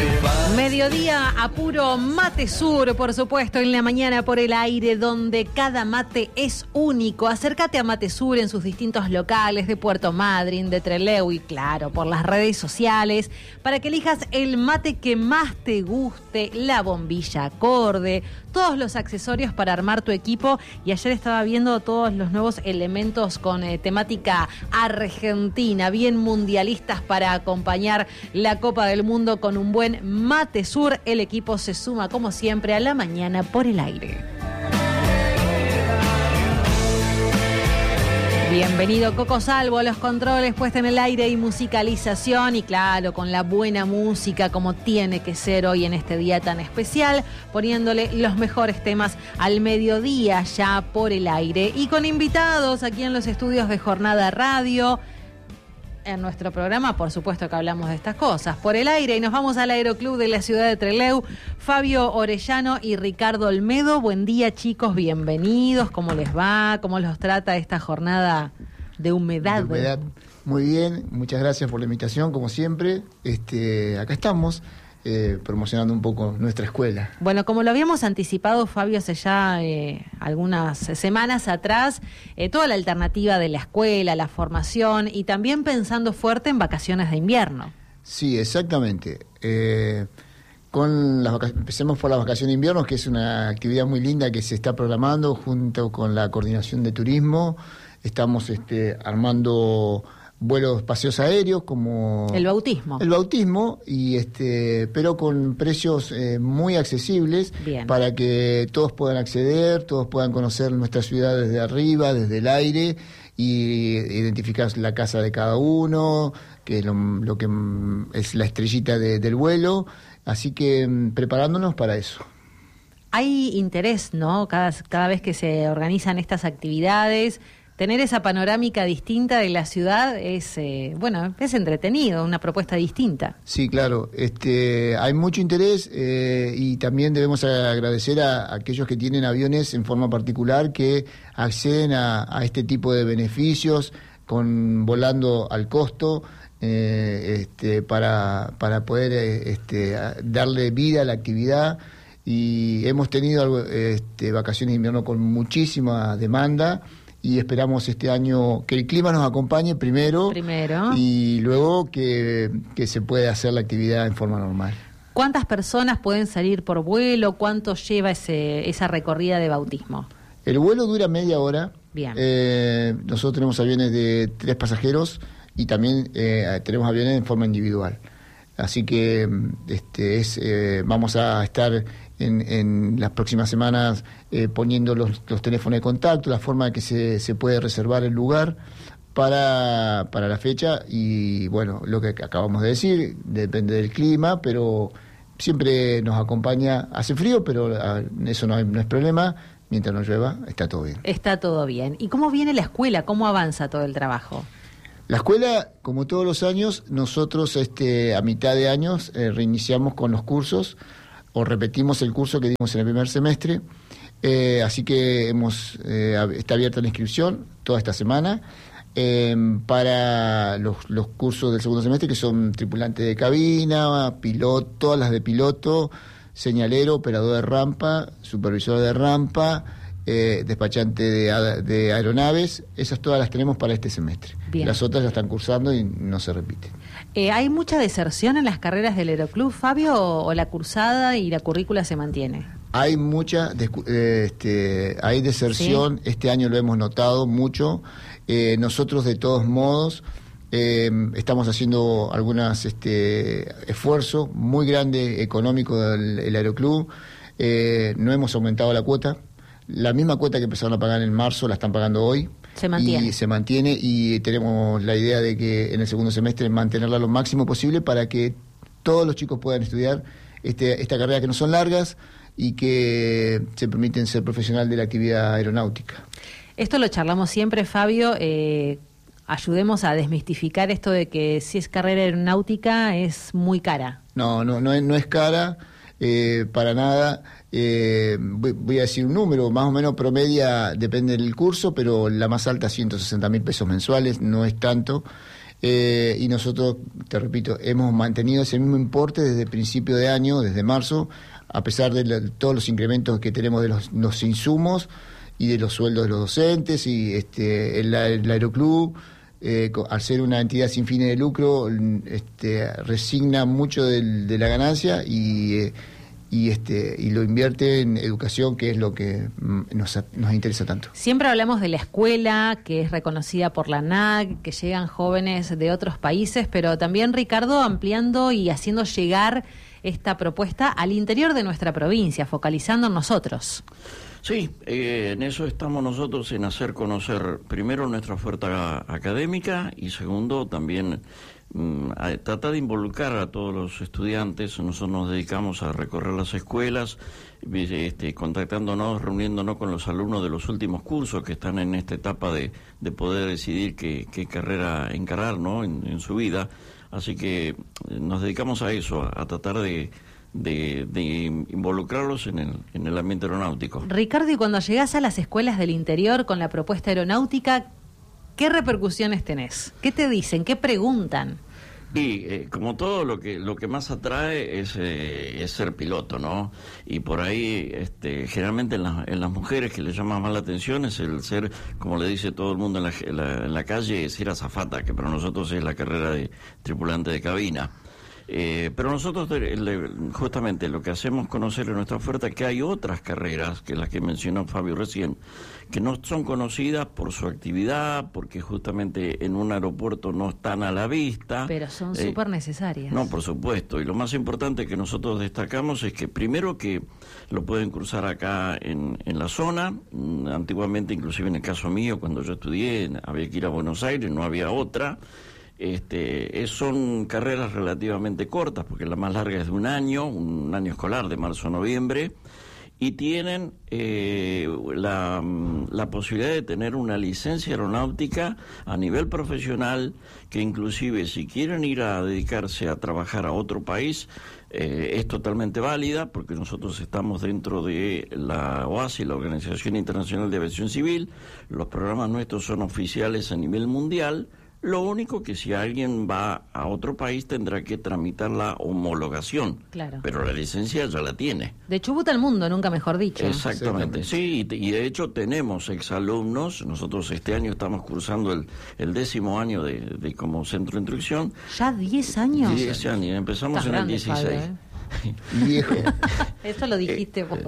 Mediodía a puro mate sur, por supuesto, en la mañana por el aire, donde cada mate es único. Acércate a Mate Sur en sus distintos locales de Puerto Madryn, de Trelew y, claro, por las redes sociales, para que elijas el mate que más te guste, la bombilla acorde, todos los accesorios para armar tu equipo. Y ayer estaba viendo todos los nuevos elementos con temática argentina, bien mundialistas, para acompañar la Copa del Mundo con un buen Mate Sur. El equipo se suma, como siempre, a la mañana por el aire. Bienvenido Coco Salvo a los controles, puesta en el aire y musicalización, y claro, con la buena música como tiene que ser hoy en este día tan especial, poniéndole los mejores temas al mediodía ya por el aire, y con invitados aquí en los estudios de Jornada Radio. En nuestro programa, por supuesto que hablamos de estas cosas por el aire, y nos vamos al Aeroclub de la ciudad de Trelew. Fabio Orellano y Ricardo Olmedo, buen día chicos, bienvenidos. ¿Cómo les va? ¿Cómo los trata esta jornada de humedad? Muy bien, muchas gracias por la invitación, como siempre. Acá estamos promocionando un poco nuestra escuela. Bueno, como lo habíamos anticipado, Fabio, hace ya algunas semanas atrás, toda la alternativa de la escuela, la formación, y también pensando fuerte en vacaciones de invierno. Sí, exactamente. Empecemos por las vacaciones de invierno, que es una actividad muy linda que se está programando junto con la Coordinación de Turismo. Estamos armando vuelos, paseos aéreos, como el bautismo, y pero con precios muy accesibles. Bien. Para que todos puedan acceder, todos puedan conocer nuestra ciudad desde arriba, desde el aire, y identificar la casa de cada uno, que es lo que es la estrellita del vuelo. Así que preparándonos para eso. Hay interés, ¿no? Cada vez que se organizan estas actividades, tener esa panorámica distinta de la ciudad es entretenido, una propuesta distinta. Sí, claro. Hay mucho interés y también debemos agradecer a aquellos que tienen aviones en forma particular, que acceden a este tipo de beneficios volando al costo, para poder darle vida a la actividad. Y hemos tenido vacaciones de invierno con muchísima demanda, y esperamos este año que el clima nos acompañe primero. Y luego que se pueda hacer la actividad en forma normal. ¿Cuántas personas pueden salir por vuelo? ¿Cuánto lleva esa recorrida de bautismo? El vuelo dura media hora. Bien. Nosotros tenemos aviones de 3 pasajeros y también tenemos aviones en forma individual. Así que vamos a estar en las próximas semanas poniendo los teléfonos de contacto, la forma en que se puede reservar el lugar para la fecha. Y bueno, lo que acabamos de decir, depende del clima, pero siempre nos acompaña. Hace frío, pero eso no es problema. Mientras no llueva, está todo bien. Está todo bien. ¿Y cómo viene la escuela? ¿Cómo avanza todo el trabajo? La escuela, como todos los años, nosotros a mitad de años reiniciamos con los cursos, o repetimos el curso que dimos en el primer semestre. Así que está abierta la inscripción toda esta semana para los cursos del segundo semestre, que son tripulante de cabina, piloto, todas las de piloto, señalero, operador de rampa, supervisor de rampa, despachante de aeronaves. Esas todas las tenemos para este semestre. Bien. Las otras ya están cursando y no se repiten. ¿Hay mucha deserción en las carreras del Aeroclub, Fabio, o la cursada y la currícula se mantiene? Hay mucha hay deserción. ¿Sí? Este año lo hemos notado mucho. Nosotros, de todos modos, estamos haciendo algunos esfuerzos muy grandes económicos del Aeroclub. No hemos aumentado la cuota. La misma cuota que empezaron a pagar en marzo la están pagando hoy. Se mantiene, y tenemos la idea de que en el segundo semestre mantenerla lo máximo posible para que todos los chicos puedan estudiar esta carrera, que no son largas y que se permiten ser profesional de la actividad aeronáutica. Esto lo charlamos siempre, Fabio. Ayudemos a desmistificar esto de que si es carrera aeronáutica es muy cara. No es cara. Para nada. Voy a decir un número, más o menos promedia, depende del curso, pero la más alta 160.000 pesos mensuales, no es tanto. y nosotros, te repito, hemos mantenido ese mismo importe desde el principio de año, desde marzo, a pesar de todos los incrementos que tenemos de los insumos y de los sueldos de los docentes, y el Aeroclub, al ser una entidad sin fines de lucro, resigna mucho de la ganancia y lo invierte en educación, que es lo que nos interesa tanto. Siempre hablamos de la escuela, que es reconocida por la ANAC, que llegan jóvenes de otros países, pero también, Ricardo, ampliando y haciendo llegar esta propuesta al interior de nuestra provincia, focalizando en nosotros. Sí, en eso estamos nosotros, en hacer conocer primero nuestra oferta académica y segundo también a tratar de involucrar a todos los estudiantes. Nosotros nos dedicamos a recorrer las escuelas, contactándonos, reuniéndonos con los alumnos de los últimos cursos que están en esta etapa de poder decidir qué carrera encarar, ¿no?, en su vida. Así que nos dedicamos a eso, a tratar de involucrarlos en el ambiente aeronáutico. Ricardo, y cuando llegás a las escuelas del interior con la propuesta aeronáutica, ¿qué repercusiones tenés? ¿Qué te dicen? ¿Qué preguntan? Y como todo, lo que más atrae es ser piloto, ¿no? Y por ahí, generalmente en las mujeres que les llama más la atención es el ser, como le dice todo el mundo en la calle, ser azafata, que para nosotros es la carrera de tripulante de cabina. Pero nosotros justamente lo que hacemos conocer en nuestra oferta es que hay otras carreras, que las que mencionó Fabio recién, que no son conocidas por su actividad, porque justamente en un aeropuerto no están a la vista. Pero son súper necesarias. No, por supuesto. Y lo más importante que nosotros destacamos es que primero que lo pueden cursar acá en la zona. Antiguamente, inclusive en el caso mío, cuando yo estudié, había que ir a Buenos Aires, no había otra. Son carreras relativamente cortas, porque la más larga es de un año escolar, de marzo a noviembre, y tienen la posibilidad de tener una licencia aeronáutica a nivel profesional, que inclusive si quieren ir a dedicarse a trabajar a otro país, es totalmente válida, porque nosotros estamos dentro de la OASI, la Organización Internacional de Aviación Civil. Los programas nuestros son oficiales a nivel mundial. Lo único que si alguien va a otro país tendrá que tramitar la homologación. Claro. Pero la licencia ya la tiene. De Chubut al mundo, nunca mejor dicho. Exactamente, sí, y de hecho tenemos exalumnos. Nosotros este año estamos cursando el 10º año de como centro de instrucción. ¿Ya 10 años? 10 años, empezamos en el 16. Padre, Viejo. Eso lo dijiste vos.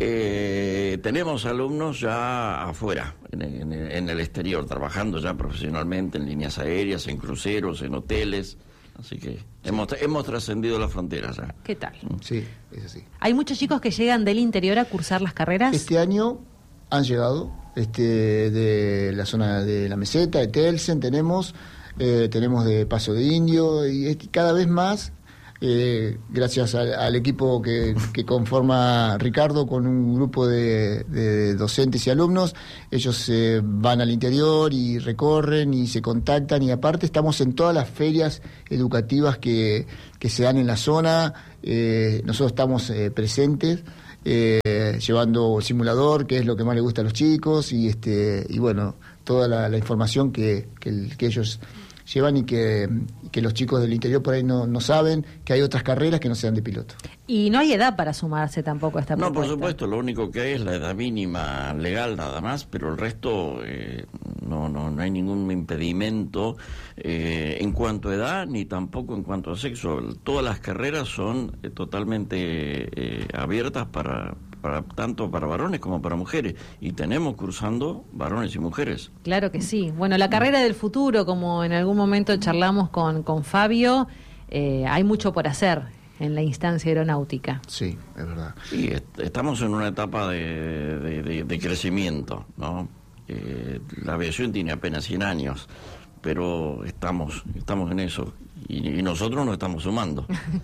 Tenemos alumnos ya afuera, en el exterior, trabajando ya profesionalmente en líneas aéreas, en cruceros, en hoteles. Así que hemos trascendido las fronteras ya. ¿Qué tal? Sí, es así. ¿Hay muchos chicos que llegan del interior a cursar las carreras? Este año han llegado de la zona de la Meseta, de Telsen, tenemos de Paso de Indio, y cada vez más. Gracias al equipo que conforma Ricardo, con un grupo de docentes y alumnos. Ellos van al interior y recorren y se contactan, y aparte estamos en todas las ferias educativas que se dan en la zona. Nosotros estamos presentes, llevando el simulador, que es lo que más les gusta a los chicos, y bueno, toda la información que ellos llevan, y que los chicos del interior por ahí no saben que hay otras carreras que no sean de piloto. Y no hay edad para sumarse tampoco a esta propuesta. No, por supuesto, lo único que hay es la edad mínima legal nada más, pero el resto no hay ningún impedimento en cuanto a edad, ni tampoco en cuanto a sexo. Todas las carreras son totalmente abiertas tanto para varones como para mujeres, y tenemos cursando varones y mujeres. Claro que sí. Bueno, la carrera del futuro, como en algún momento charlamos con Fabio, hay mucho por hacer en la instancia aeronáutica. Sí, es verdad. Y estamos en una etapa de crecimiento, ¿no? La aviación tiene apenas 100 años, pero estamos en eso, y nosotros nos estamos sumando.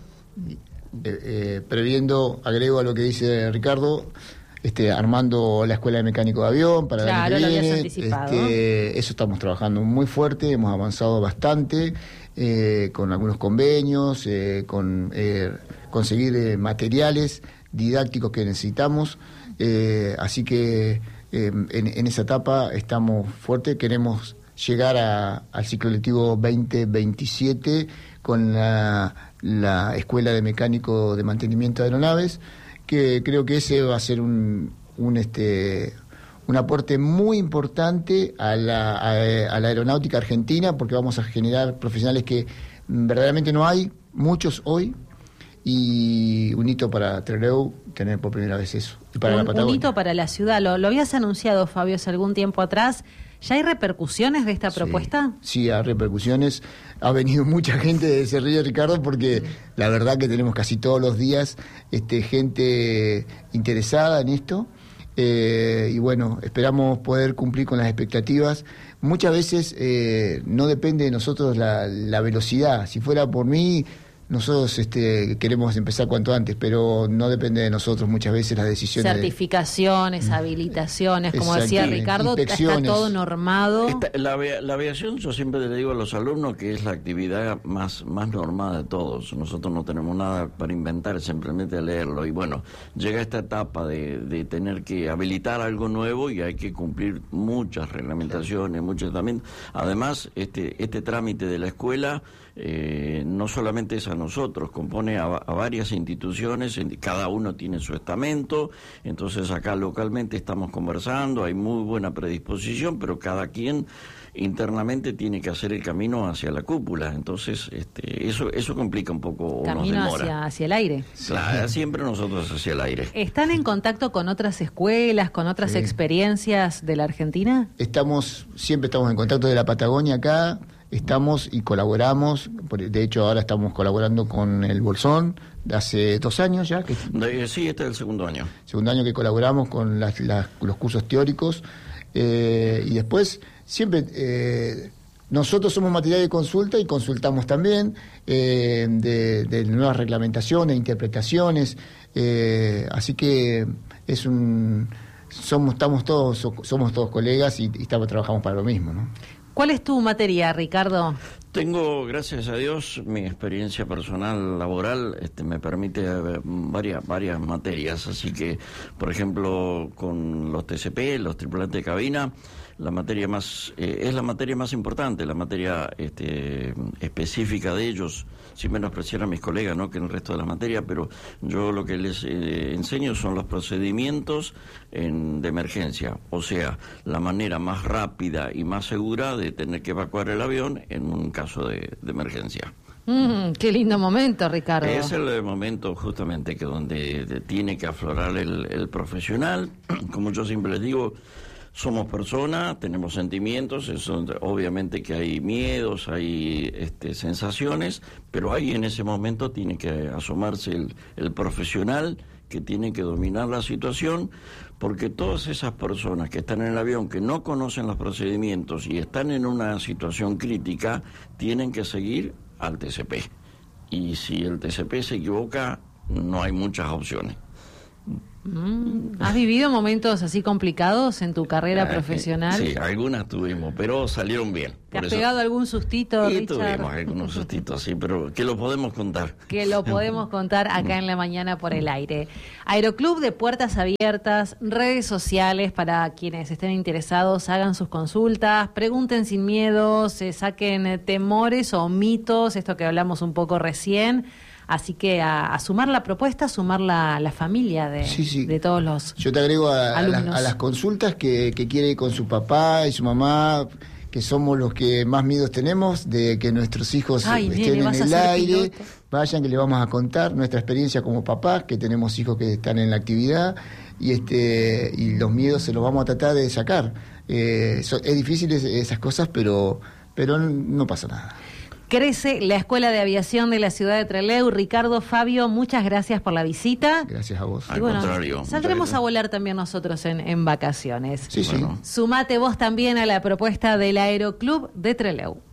Previendo, agrego a lo que dice Ricardo, armando la escuela de mecánico de avión para claro, el año que viene. Lo habías anticipado. Eso estamos trabajando muy fuerte, hemos avanzado bastante, con algunos convenios, con conseguir materiales didácticos que necesitamos, así que en esa etapa estamos fuertes, queremos llegar al ciclo lectivo 2027 con la Escuela de Mecánico de Mantenimiento de Aeronaves, que creo que ese va a ser un aporte muy importante a la aeronáutica argentina, porque vamos a generar profesionales que verdaderamente no hay, muchos hoy, y un hito para Trelew tener por primera vez eso. Y para la Patagonia. Un hito para la ciudad. Lo habías anunciado, Fabio, hace algún tiempo atrás. ¿Ya hay repercusiones de esta propuesta? Sí, hay repercusiones. Ha venido mucha gente de ese río, Ricardo, porque la verdad que tenemos casi todos los días gente interesada en esto. Y bueno, esperamos poder cumplir con las expectativas. Muchas veces no depende de nosotros la velocidad. Si fuera por mí, nosotros queremos empezar cuanto antes, pero no depende de nosotros muchas veces las decisiones. Certificaciones, habilitaciones, como decía Ricardo, está todo normado. La aviación, yo siempre le digo a los alumnos que es la actividad más normada de todos. Nosotros no tenemos nada para inventar, simplemente leerlo. Y bueno, llega esta etapa de tener que habilitar algo nuevo y hay que cumplir muchas reglamentaciones, muchos también. Además, este trámite de la escuela no solamente es a nosotros, compone a varias instituciones, cada uno tiene su estamento, entonces acá localmente estamos conversando, hay muy buena predisposición, pero cada quien internamente tiene que hacer el camino hacia la cúpula, entonces eso complica un poco o nos demora. Camino hacia el aire. Claro, siempre nosotros hacia el aire. ¿Están en contacto con otras escuelas, con otras experiencias de la Argentina? Siempre estamos en contacto de la Patagonia acá. Estamos y colaboramos, de hecho ahora estamos colaborando con el Bolsón, de hace 2 años ya. Sí, este es el segundo año. Segundo año que colaboramos con los cursos teóricos, y después siempre nosotros somos material de consulta y consultamos también de nuevas reglamentaciones, interpretaciones, así que somos todos colegas y trabajamos para lo mismo, ¿no? ¿Cuál es tu materia, Ricardo? Tengo, gracias a Dios, mi experiencia personal laboral me permite varias materias, así que, por ejemplo, con los TCP, los tripulantes de cabina, la materia es la materia más importante, la materia específica de ellos, sin menospreciar a mis colegas, ¿no?, que en el resto de la materia, pero yo lo que les enseño son los procedimientos de emergencia, o sea, la manera más rápida y más segura de tener que evacuar el avión en un caso de emergencia. Qué lindo momento, Ricardo. Es el momento justamente donde tiene que aflorar el profesional. Como yo siempre les digo, somos personas, tenemos sentimientos, obviamente que hay miedos, hay sensaciones, pero ahí en ese momento tiene que asomarse el profesional que tiene que dominar la situación, porque todas esas personas que están en el avión, que no conocen los procedimientos y están en una situación crítica, tienen que seguir al TCP. Y si el TCP se equivoca, no hay muchas opciones. ¿Has vivido momentos así complicados en tu carrera profesional? Sí, algunas tuvimos, pero salieron bien. ¿Te has pegado algún sustito, Sí, Richard? tuvimos algunos sustitos, sí, pero que lo podemos contar. Que lo podemos contar acá en La Mañana por el Aire. Aeroclub de puertas abiertas, redes sociales para quienes estén interesados, hagan sus consultas, pregunten sin miedo, se saquen temores o mitos, esto que hablamos un poco recién. Así que a sumar la propuesta, a sumar la familia de todos los Yo te agrego a las consultas que quiere ir con su papá y su mamá, que somos los que más miedos tenemos de que nuestros hijos estén en el aire. Vayan, que les vamos a contar nuestra experiencia como papás, que tenemos hijos que están en la actividad, y los miedos se los vamos a tratar de sacar. Es difícil esas cosas, pero no pasa nada. Crece la Escuela de Aviación de la ciudad de Trelew. Ricardo, Fabio, muchas gracias por la visita. Gracias a vos. Al contrario. Saldremos a volar también nosotros en vacaciones. Sí, bueno. Sumate vos también a la propuesta del Aeroclub de Trelew.